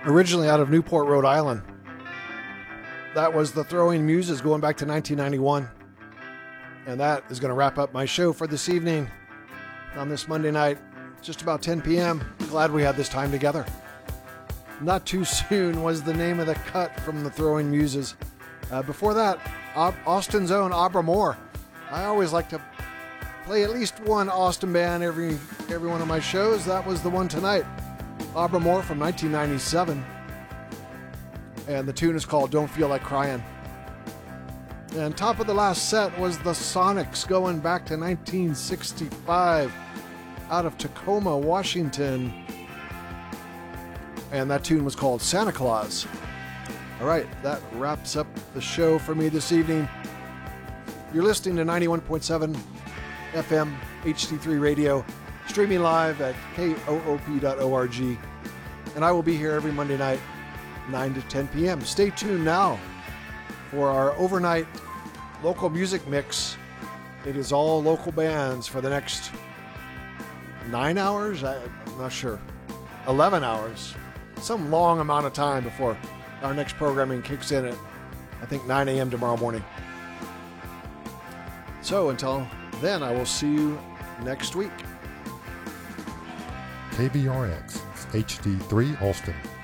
originally out of Newport, Rhode Island. That was the Throwing Muses going back to 1991. And that is going to wrap up my show for this evening on this Monday night, just about 10 p.m. Glad we had this time together. Not Too Soon was the name of the cut from the Throwing Muses. Before that, Austin's own Abra Moore. I always like to play at least one Austin band every one of my shows. That was the one tonight. Abra Moore from 1997. And the tune is called Don't Feel Like Crying. And top of the last set was the Sonics going back to 1965 out of Tacoma, Washington. And that tune was called Santa Claus. All right, that wraps up the show for me this evening. You're listening to 91.7 FM HD3 Radio, streaming live at koop.org. And I will be here every Monday night, 9 to 10 p.m. Stay tuned now for our overnight local music mix. It is all local bands for the next 9 hours? I'm not sure. 11 hours. Some long amount of time before our next programming kicks in at, I think, 9 a.m. tomorrow morning. So until then, I will see you next week. KBRX HD3 Austin.